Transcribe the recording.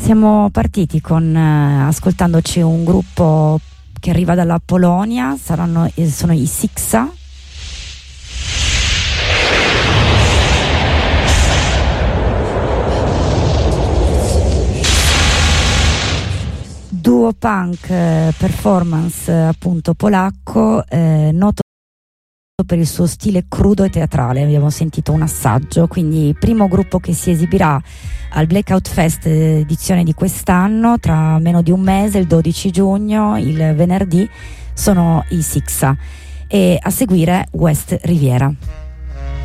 Siamo partiti con ascoltandoci un gruppo che arriva dalla Polonia, sono i Sixa. Duo punk performance appunto polacco, noto per il suo stile crudo e teatrale. Abbiamo sentito un assaggio, quindi primo gruppo che si esibirà al Blackout Fest edizione di quest'anno tra meno di un mese, il 12 giugno, il venerdì, sono i Sixa, e a seguire West Riviera.